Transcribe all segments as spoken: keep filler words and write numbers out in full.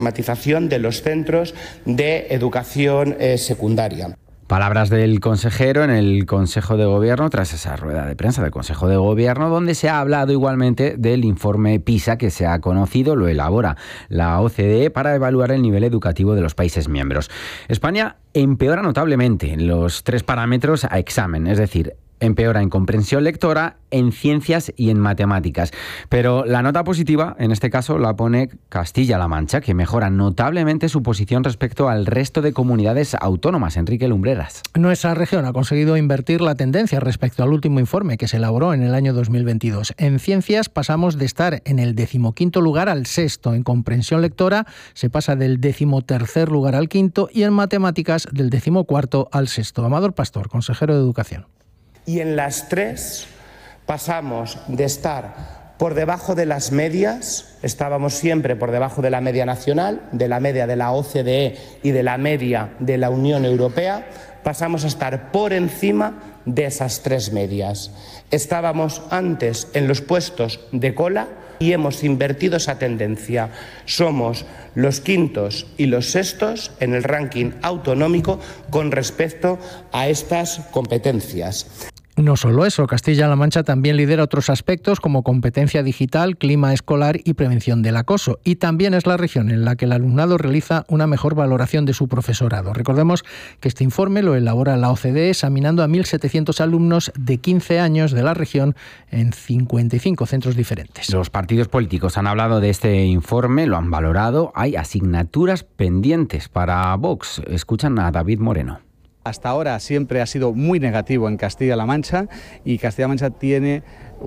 Matización de los centros de educación eh, secundaria. Palabras del consejero en el Consejo de Gobierno tras esa rueda de prensa del Consejo de Gobierno, donde se ha hablado igualmente del informe PISA que se ha conocido, lo elabora la O C D E para evaluar el nivel educativo de los países miembros. España empeora notablemente en los tres parámetros a examen, es decir, empeora en comprensión lectora, en ciencias y en matemáticas. Pero la nota positiva, en este caso, la pone Castilla-La Mancha, que mejora notablemente su posición respecto al resto de comunidades autónomas. Enrique Lumbreras. Nuestra región ha conseguido invertir la tendencia respecto al último informe que se elaboró en el año dos mil veintidós. En ciencias pasamos de estar en el decimoquinto lugar al sexto. En comprensión lectora se pasa del decimotercer lugar al quinto y en matemáticas del decimocuarto al sexto. Amador Pastor, consejero de Educación. Y en las tres pasamos de estar por debajo de las medias, estábamos siempre por debajo de la media nacional, de la media de la O C D E y de la media de la Unión Europea, pasamos a estar por encima de esas tres medias. Estábamos antes en los puestos de cola y hemos invertido esa tendencia. Somos los quintos y los sextos en el ranking autonómico con respecto a estas competencias. No solo eso, Castilla-La Mancha también lidera otros aspectos como competencia digital, clima escolar y prevención del acoso. Y también es la región en la que el alumnado realiza una mejor valoración de su profesorado. Recordemos que este informe lo elabora la O C D E examinando a mil setecientos alumnos de quince años de la región en cincuenta y cinco centros diferentes. Los partidos políticos han hablado de este informe, lo han valorado. Hay asignaturas pendientes para Vox. Escuchan a David Moreno. Hasta ahora siempre ha sido muy negativo en Castilla-La Mancha y Castilla-La Mancha tiene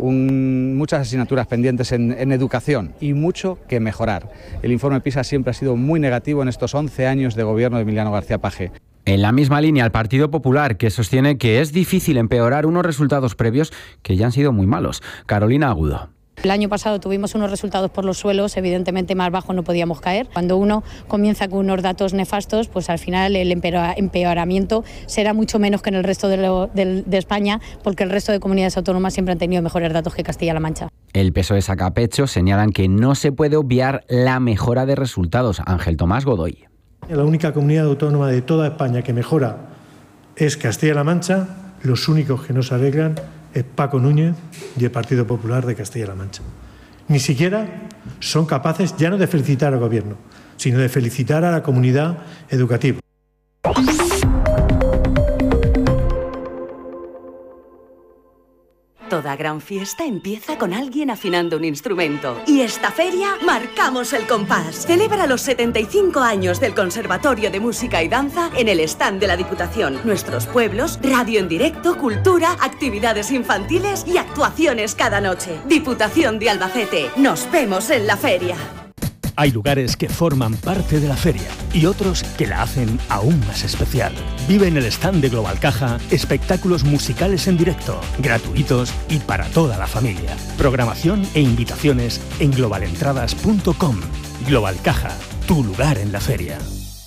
un, muchas asignaturas pendientes en, en educación y mucho que mejorar. El informe PISA siempre ha sido muy negativo en estos once años de gobierno de Emiliano García Paje. En la misma línea, el Partido Popular, que sostiene que es difícil empeorar unos resultados previos que ya han sido muy malos. Carolina Agudo. El año pasado tuvimos unos resultados por los suelos, evidentemente más bajos no podíamos caer. Cuando uno comienza con unos datos nefastos, pues al final el empeoramiento será mucho menos que en el resto de, lo, de, de España, porque el resto de comunidades autónomas siempre han tenido mejores datos que Castilla-La Mancha. El P S O E saca pecho, señalan que no se puede obviar la mejora de resultados. Ángel Tomás Godoy. La única comunidad autónoma de toda España que mejora es Castilla-La Mancha. Los únicos que no se arreglan es Paco Núñez y el Partido Popular de Castilla-La Mancha. Ni siquiera son capaces ya no de felicitar al Gobierno, sino de felicitar a la comunidad educativa. Toda gran fiesta empieza con alguien afinando un instrumento. Y esta feria marcamos el compás. Celebra los setenta y cinco años del Conservatorio de Música y Danza en el stand de la Diputación. Nuestros pueblos, radio en directo, cultura, actividades infantiles y actuaciones cada noche. Diputación de Albacete. Nos vemos en la feria. Hay lugares que forman parte de la feria y otros que la hacen aún más especial. Vive en el stand de Global Caja espectáculos musicales en directo, gratuitos y para toda la familia. Programación e invitaciones en global entradas punto com. Global Caja, tu lugar en la feria.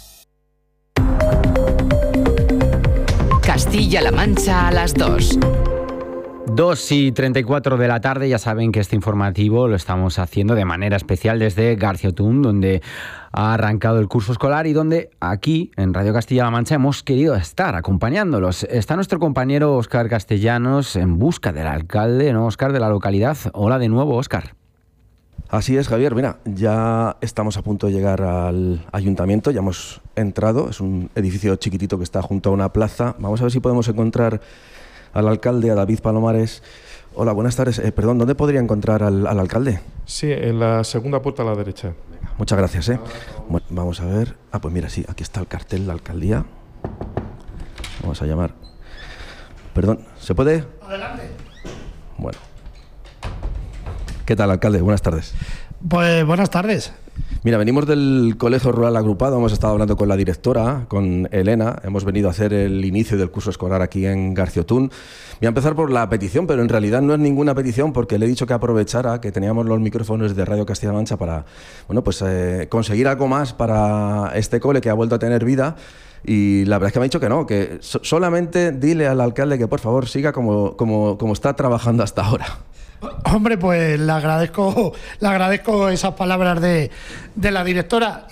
Castilla-La Mancha a las dos. dos y treinta y cuatro de la tarde, ya saben que este informativo lo estamos haciendo de manera especial desde García-Otún, donde ha arrancado el curso escolar y donde aquí, en Radio Castilla-La Mancha, hemos querido estar acompañándolos. Está nuestro compañero Óscar Castellanos en busca del alcalde, ¿no, Óscar, de la localidad? Hola de nuevo, Óscar. Así es, Javier. Mira, ya estamos a punto de llegar al ayuntamiento, ya hemos entrado, es un edificio chiquitito que está junto a una plaza. Vamos a ver si podemos encontrar al alcalde, a David Palomares. Hola, buenas tardes. Eh, perdón, ¿dónde podría encontrar al, al alcalde? Sí, en la segunda puerta a la derecha. Venga, muchas gracias. ¿eh? Bueno, vamos a ver. Ah, pues mira, sí, aquí está el cartel de la alcaldía. Vamos a llamar. Perdón, ¿se puede? Adelante. Bueno. ¿Qué tal, alcalde? Buenas tardes. Pues buenas tardes. Mira, venimos del Colegio Rural Agrupado, hemos estado hablando con la directora, con Elena, hemos venido a hacer el inicio del curso escolar aquí en García-Otún. Voy a empezar por la petición, pero en realidad no es ninguna petición porque le he dicho que aprovechara que teníamos los micrófonos de Radio Castilla-La Mancha para, bueno, pues eh, conseguir algo más para este cole que ha vuelto a tener vida. Y la verdad es que me ha dicho que no, que so- solamente dile al alcalde que por favor siga como, como, como está trabajando hasta ahora. Hombre, pues le agradezco, le agradezco esas palabras de, de la directora